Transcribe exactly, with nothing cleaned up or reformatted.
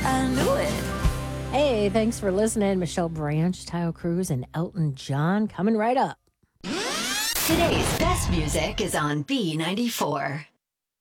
I knew it. Hey, thanks for listening. Michelle Branch, Tayo Cruz, and Elton John coming right up. Today's best music is on B ninety-four.